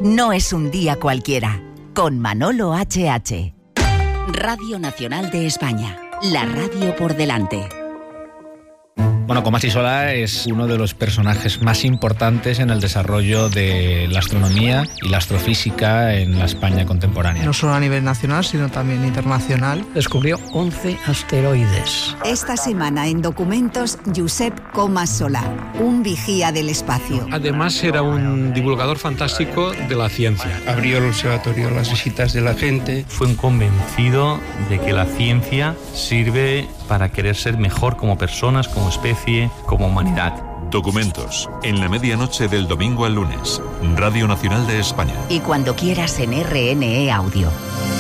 No es un día cualquiera, con Manolo HH. Radio Nacional de España, la radio por delante. Bueno, Comas y Solà es uno de los personajes más importantes en el desarrollo de la astronomía y la astrofísica en la España contemporánea. No solo a nivel nacional, sino también internacional. Descubrió 11 asteroides. Esta semana en Documentos, Josep Comas Solà, un vigía del espacio. Además era un divulgador fantástico de la ciencia. Abrió el observatorio a las visitas de la gente. Fue un convencido de que la ciencia sirve para querer ser mejor como personas, como especie, como humanidad. Documentos, en la medianoche del domingo al lunes, Radio Nacional de España. Y cuando quieras en RNE Audio.